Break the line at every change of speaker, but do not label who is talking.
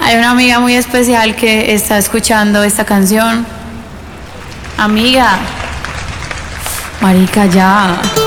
Hay una amiga muy especial que está escuchando esta canción. Amiga, marica, ya.